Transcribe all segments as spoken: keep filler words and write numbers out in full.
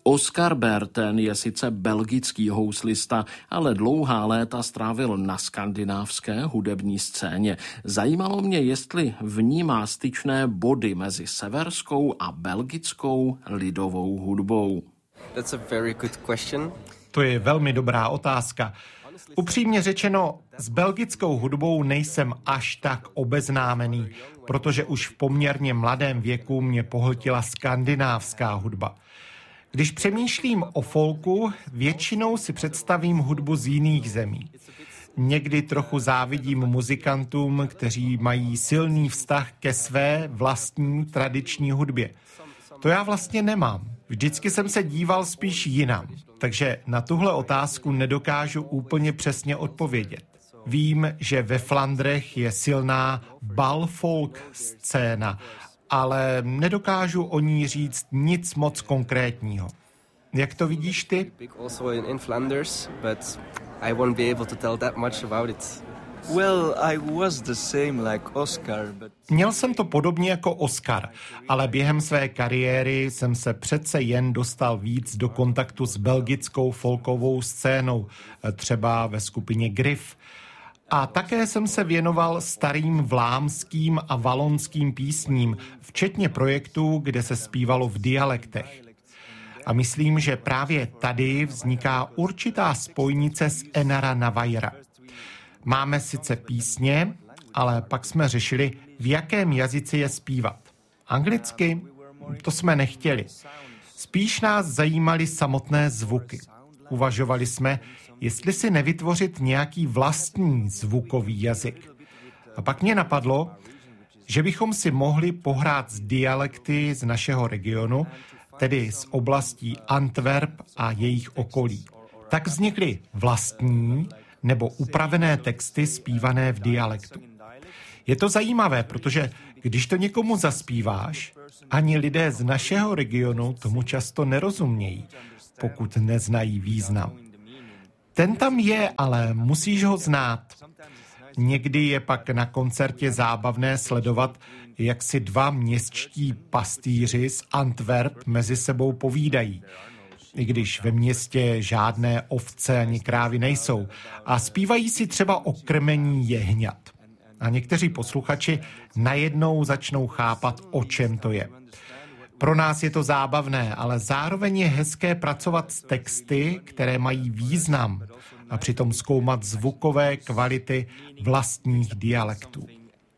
Oscar Berten je sice belgický houslista, ale dlouhá léta strávil na skandinávské hudební scéně. Zajímalo mě, jestli vnímá styčné body mezi severskou a belgickou lidovou hudbou. That's a very good question. To je velmi dobrá otázka. Upřímně řečeno, s belgickou hudbou nejsem až tak obeznámený, protože už v poměrně mladém věku mě pohltila skandinávská hudba. Když přemýšlím o folku, většinou si představím hudbu z jiných zemí. Někdy trochu závidím muzikantům, kteří mají silný vztah ke své vlastní tradiční hudbě. To já vlastně nemám. Vždycky jsem se díval spíš jinam, takže na tuhle otázku nedokážu úplně přesně odpovědět. Vím, že ve Flandrech je silná balfolk scéna, ale nedokážu o ní říct nic moc konkrétního. Jak to vidíš ty? Well, I was the same like Oscar, but... Měl jsem to podobně jako Oscar, ale během své kariéry jsem se přece jen dostal víc do kontaktu s belgickou folkovou scénou, třeba ve skupině Griff. A také jsem se věnoval starým vlámským a valonským písním, včetně projektů, kde se zpívalo v dialektech. A myslím, že právě tady vzniká určitá spojnice s Enara Navajra. Máme sice písně, ale pak jsme řešili, v jakém jazyce je zpívat. Anglicky? To jsme nechtěli. Spíš nás zajímaly samotné zvuky. Uvažovali jsme, jestli si nevytvořit nějaký vlastní zvukový jazyk. A pak mě napadlo, že bychom si mohli pohrát s dialekty z našeho regionu, tedy z oblastí Antwerp a jejich okolí. Tak vznikly vlastní nebo upravené texty zpívané v dialektu. Je to zajímavé, protože když to někomu zaspíváš, ani lidé z našeho regionu tomu často nerozumějí, pokud neznají význam. Ten tam je, ale musíš ho znát. Někdy je pak na koncertě zábavné sledovat, jak si dva městští pastýři z Antwerp mezi sebou povídají. I když ve městě žádné ovce ani krávy nejsou. A zpívají si třeba o krmení jehňat. A někteří posluchači najednou začnou chápat, o čem to je. Pro nás je to zábavné, ale zároveň je hezké pracovat s texty, které mají význam a přitom zkoumat zvukové kvality vlastních dialektů.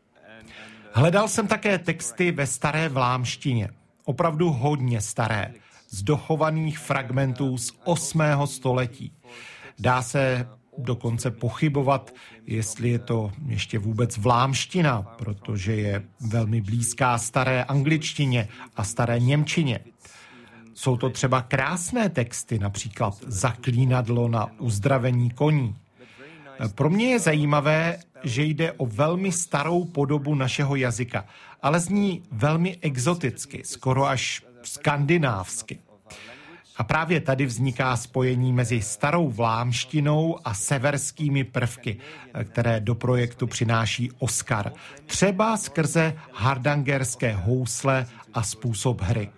Hledal jsem také texty ve staré vlámštině, opravdu hodně staré, z dochovaných fragmentů z osmého století. Dá se dokonce pochybovat, jestli je to ještě vůbec vlámština, protože je velmi blízká staré angličtině a staré němčině. Jsou to třeba krásné texty, například Zaklínadlo na uzdravení koní. Pro mě je zajímavé, že jde o velmi starou podobu našeho jazyka, ale zní velmi exoticky, skoro až skandinávsky. A právě tady vzniká spojení mezi starou vlámštinou a severskými prvky, které do projektu přináší Oscar. Třeba skrze hardangerské housle a způsob hry.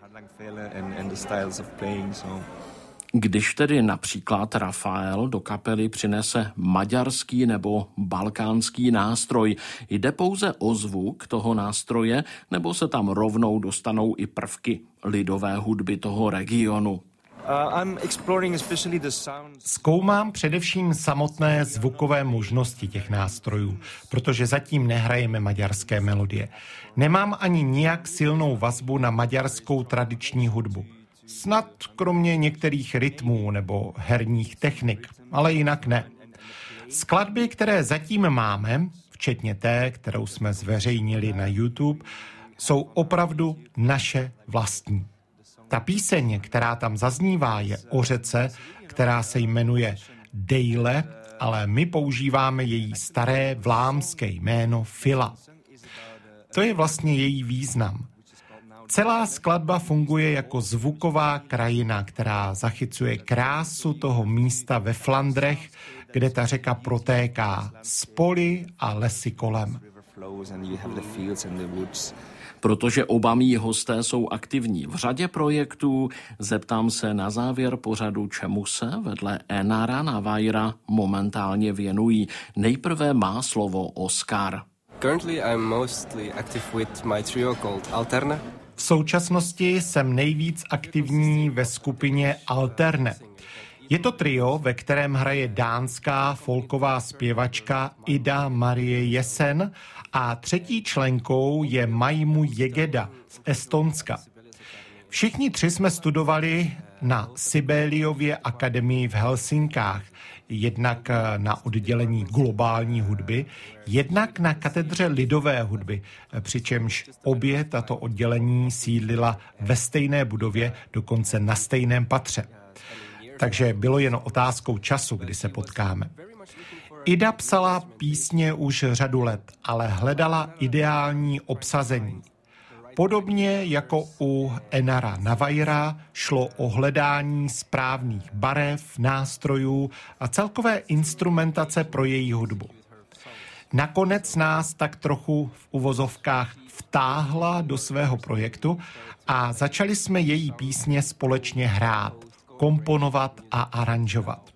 Když tedy například Rafael do kapely přinese maďarský nebo balkánský nástroj, jde pouze o zvuk toho nástroje, nebo se tam rovnou dostanou i prvky lidové hudby toho regionu? Zkoumám především samotné zvukové možnosti těch nástrojů, protože zatím nehrajeme maďarské melodie. Nemám ani nijak silnou vazbu na maďarskou tradiční hudbu. Snad kromě některých rytmů nebo herních technik, ale jinak ne. Skladby, které zatím máme, včetně té, kterou jsme zveřejnili na YouTube, jsou opravdu naše vlastní. Ta píseň, která tam zaznívá, je o řece, která se jmenuje Dejle, ale my používáme její staré vlámské jméno Fila. To je vlastně její význam. Celá skladba funguje jako zvuková krajina, která zachycuje krásu toho místa ve Flandrech, kde ta řeka protéká z poli a lesy kolem. Protože oba mí hosté jsou aktivní v řadě projektů, zeptám se na závěr pořadu, čemu se vedle Enara Navaira momentálně věnují. Nejprve má slovo Oskar. Currently I'm mostly active with my trio called Alterne. V současnosti jsem nejvíc aktivní ve skupině Alterne. Je to trio, ve kterém hraje dánská folková zpěvačka Ida Marie Jesen a třetí členkou je Maimu Jegeda z Estonska. Všichni tři jsme studovali na Sibeliově akademii v Helsinkách, jednak na oddělení globální hudby, jednak na katedře lidové hudby, přičemž obě tato oddělení sídlila ve stejné budově, dokonce na stejném patře. Takže bylo jen otázkou času, kdy se potkáme. Ida psala písně už řadu let, ale hledala ideální obsazení. Podobně jako u Enara Navaira šlo o hledání správných barev, nástrojů a celkové instrumentace pro její hudbu. Nakonec nás tak trochu v uvozovkách vtáhla do svého projektu a začali jsme její písně společně hrát, komponovat a aranžovat.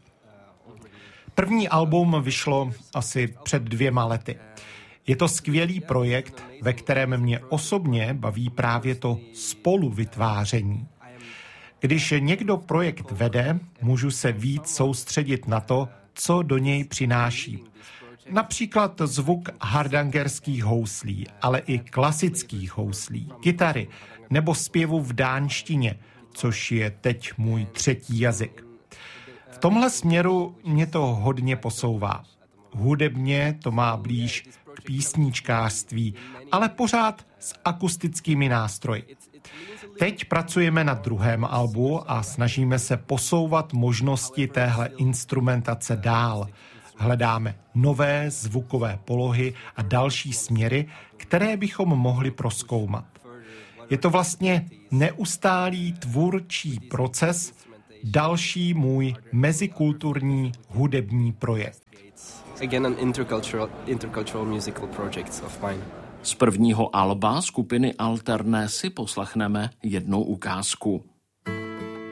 První album vyšlo asi před dvěma lety. Je to skvělý projekt, ve kterém mě osobně baví právě to spoluvytváření. Když někdo projekt vede, můžu se víc soustředit na to, co do něj přináší. Například zvuk hardangerských houslí, ale i klasických houslí, kytary nebo zpěvu v dánštině, což je teď můj třetí jazyk. V tomhle směru mě to hodně posouvá. Hudebně to má blíž k písničkářství, ale pořád s akustickými nástroji. Teď pracujeme na druhém albu a snažíme se posouvat možnosti téhle instrumentace dál. Hledáme nové zvukové polohy a další směry, které bychom mohli prozkoumat. Je to vlastně neustálý tvůrčí proces, další můj mezikulturní hudební projekt. Again an intercultural intercultural musical project of mine. Z prvního alba skupiny Alterne si poslechneme jednu ukázku.